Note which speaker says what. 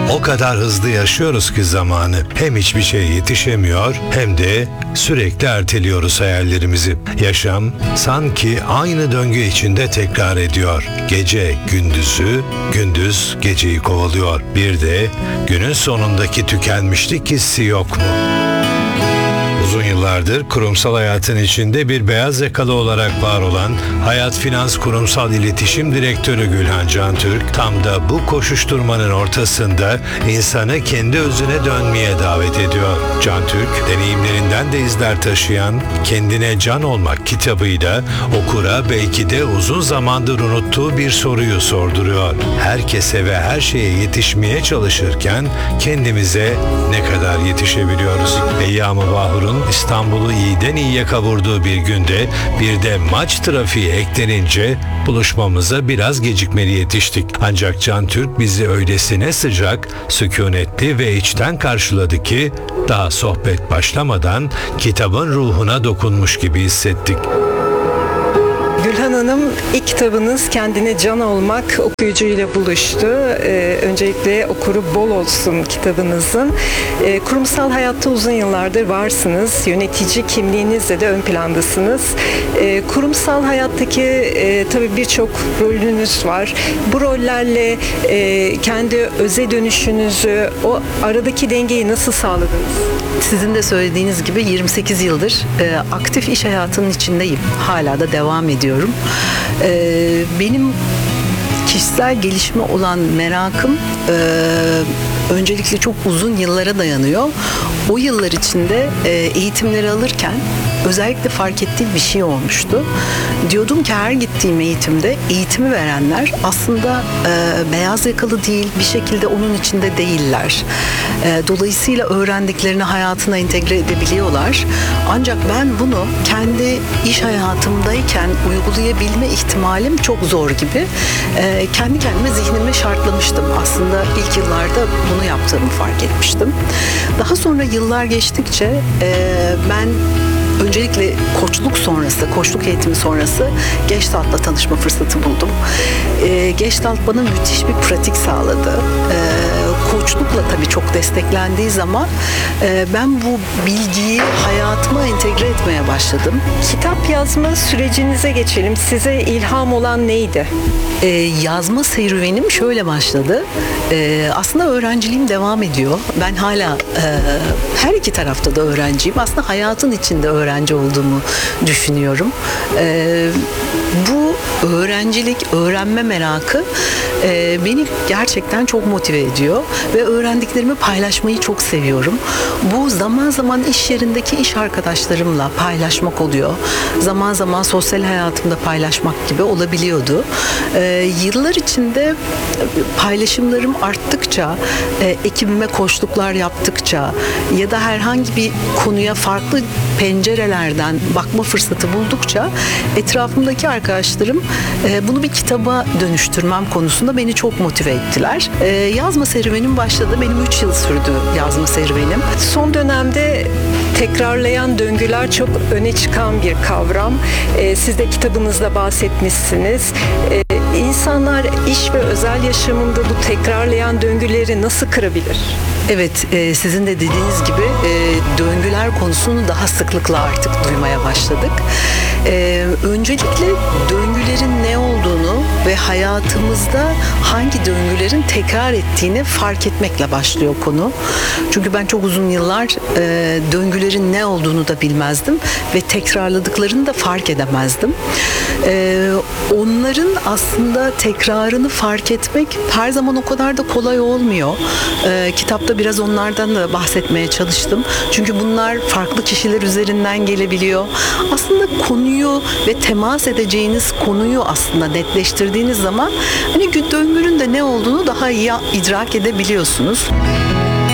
Speaker 1: O kadar hızlı yaşıyoruz ki zamanı. Hem hiçbir şeye yetişemiyor hem de sürekli erteliyoruz hayallerimizi. Yaşam sanki aynı döngü içinde tekrar ediyor. Gece gündüzü, gündüz geceyi kovalıyor. Bir de günün sonundaki tükenmişlik hissi yok mu? Uzun yıllardır kurumsal hayatın içinde bir beyaz yakalı olarak var olan Hayat Finans Kurumsal İletişim Direktörü Gülhan Cantürk, tam da bu koşuşturmanın ortasında insanı kendi özüne dönmeye davet ediyor. Cantürk, deneyimlerinden de izler taşıyan Kendine Can Olmak kitabıyla okura belki de uzun zamandır unuttuğu bir soruyu sorduruyor. Herkese ve her şeye yetişmeye çalışırken kendimize ne kadar yetişebiliyoruz? Eyyam-ı Bahur'un İstanbul'u iyiden iyiye kavurduğu bir günde bir de maç trafiği eklenince buluşmamıza biraz gecikmeli yetiştik. Ancak Cantürk bizi öylesine sıcak, sükunetli ve içten karşıladı ki daha sohbet başlamadan kitabın ruhuna dokunmuş gibi hissettik.
Speaker 2: Gülhan Hanım, ilk kitabınız Kendine Can Olmak okuyucuyla buluştu. Öncelikle okuru bol olsun kitabınızın. Kurumsal hayatta uzun yıllardır varsınız. Yönetici kimliğinizle de ön plandasınız. Kurumsal hayattaki tabii birçok rolünüz var. Bu rollerle kendi öze dönüşünüzü, o aradaki dengeyi nasıl sağladınız?
Speaker 3: Sizin de söylediğiniz gibi 28 yıldır aktif iş hayatının içindeyim. Hala da devam ediyorum. Benim kişisel gelişime olan merakım öncelikle çok uzun yıllara dayanıyor. O yıllar içinde eğitimleri alırken özellikle fark ettiğim bir şey olmuştu. Diyordum ki her gittiğim eğitimde eğitimi verenler aslında beyaz yakalı değil, bir şekilde onun içinde değiller. Dolayısıyla öğrendiklerini hayatına entegre edebiliyorlar. Ancak ben bunu kendi iş hayatımdayken uygulayabilme ihtimalim çok zor gibi. Kendi kendime zihnimi şartlamıştım. Aslında ilk yıllarda bunu yaptığımı fark etmiştim. Daha sonra yıllar geçtikçe ben öncelikle koçluk eğitimi sonrası Gestalt'la tanışma fırsatı buldum. Gestalt bana müthiş bir pratik sağladı. Koçlukla tabii çok desteklendiği zaman ben bu bilgiyi hayatıma entegre etmeye başladım.
Speaker 2: Kitap yazma sürecinize geçelim. Size ilham olan neydi?
Speaker 3: Yazma serüvenim şöyle başladı. Aslında öğrenciliğim devam ediyor. Ben hala her iki tarafta da öğrenciyim. Aslında hayatın içinde öğrenci olduğumu düşünüyorum. Bu öğrencilik, öğrenme merakı beni gerçekten çok motive ediyor ve öğrendiklerimi paylaşmayı çok seviyorum. Bu zaman zaman iş yerindeki iş arkadaşlarımla paylaşmak oluyor. Zaman zaman sosyal hayatımda paylaşmak gibi olabiliyordu. Yıllar içinde paylaşımlarım arttıkça, ekibime koçluklar yaptıkça ya da herhangi bir konuya farklı pencerelerden bakma fırsatı buldukça etrafımdaki arkadaşlarım bunu bir kitaba dönüştürmem konusunda beni çok motive ettiler. Yazma serüvenim başladı. Benim 3 yıl sürdü yazma serüvenim.
Speaker 2: Son dönemde tekrarlayan döngüler çok öne çıkan bir kavram. Siz de kitabınızda bahsetmişsiniz. İnsanlar iş ve özel yaşamında bu tekrarlayan döngüleri nasıl kırabilir?
Speaker 3: Evet, sizin de dediğiniz gibi döngüler konusunu daha sıklıkla artık duymaya başladık. Öncelikle döngülerin ne olduğunu ve hayatımızda hangi döngülerin tekrar ettiğini fark etmekle başlıyor konu. Çünkü ben çok uzun yıllar döngülerin ne olduğunu da bilmezdim ve tekrarladıklarını da fark edemezdim. Onların aslında tekrarını fark etmek her zaman o kadar da kolay olmuyor. Kitapta biraz onlardan da bahsetmeye çalıştım. Çünkü bunlar farklı kişiler üzerinden gelebiliyor. Aslında konuyu ve temas edeceğiniz konuyu aslında netleştirdiğiniz zaman hani döngünün de ne olduğunu daha iyi idrak edebiliyorsunuz.